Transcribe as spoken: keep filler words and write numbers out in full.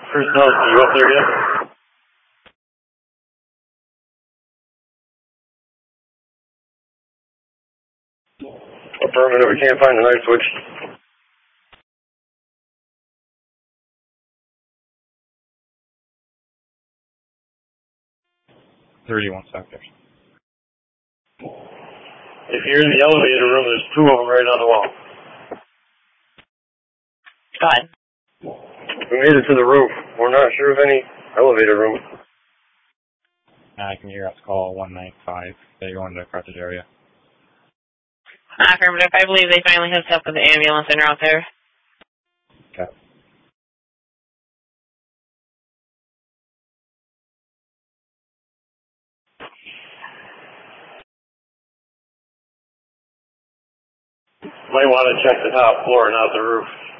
Personnel, are you up there yet? Affirmative, we can't find the night switch. thirty-one sectors. If you're in the elevator room, there's two of them right on the wall. Go ahead. We made it to the roof. We're not sure of any elevator room. I can hear us call one nine five. They're going to the Carthage area. Affirmative. I believe they finally hooked up with the ambulance and are out there. Okay. Might want to check the top floor, not the roof.